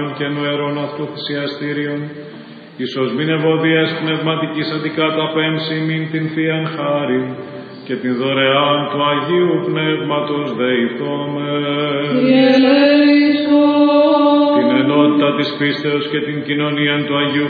και νοερών αυτοθυσιαστήριων, ίσως μην ευωδίας πνευματικής αντικαταπέμψη μην την Θείαν χάριν και την δωρεάν του Αγίου Πνεύματος δεηθώμε. Την ενότητα της πίστεως και την κοινωνία του Αγίου